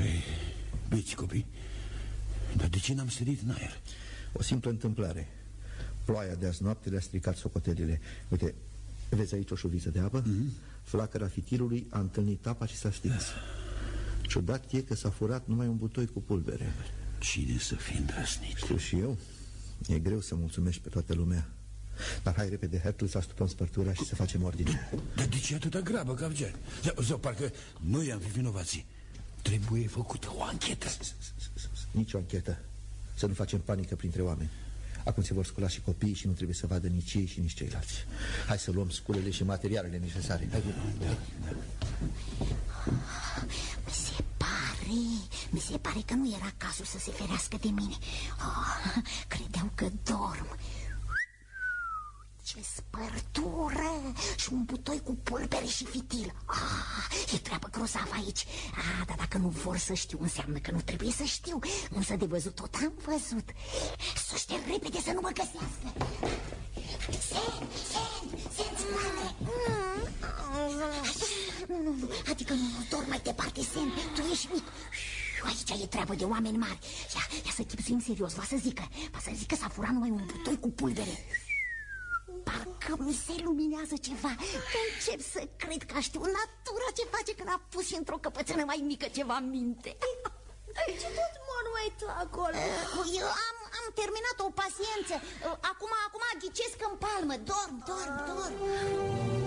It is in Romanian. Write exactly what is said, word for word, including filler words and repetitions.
Ce biți, copii? Dar de ce n-am sărit în aer? O simplă întâmplare. Ploaia de azi noapte le-a stricat socotelile. Uite, vezi aici o șuviță de apă? Mm-hmm. Flacăra fitilului a întâlnit apa și s-a stins. Ciudat e că s-a furat numai un butoi cu pulbere. Cine să fi îndrăznit? Știu și eu. E greu să mulțumești pe toată lumea. Dar hai repede, Hertel, să astupăm spărtura și să facem ordine. Dar de ce atâta grabă, Capger? Sau parcă noi am fi vinovații. Trebuie făcută o anchetă. Nici o anchetă. Să nu facem panică printre oameni. Acum se vor scula și copiii și nu trebuie să vadă nici ei și nici ceilalți. Hai să luăm sculele și materialele necesare. Hai, da, da. Mi se pare, mi se pare că nu era cazul să se ferească de mine. Oh, credeau că dorm. Ce spărtură! Și un butoi cu pulbere și fitil. Ah, e treabă grozavă aici. Ah, dar dacă nu vor să știu, înseamnă că nu trebuie să știu. Însă de văzut tot am văzut. Să șterg repede să nu mă găsească. Sen, Sen, Sen, spune. Nu, nu, nu, adică nu, dorm mai departe, Sen. Tu ești mic. Aici e treabă de oameni mari. Ia, ia să chipsuim serios, va să zică. Va să zică s-a furat numai un butoi cu pulbere. Parcă mi se luminează ceva. Încep să cred că știu natura ce face când a pus și într-o căpățână mai mică ceva în minte. Ce tot mănuai tu acolo? Eu am, am terminat o paciență. Acum, acum ghicesc în palmă. Dorm, dorm, dorm.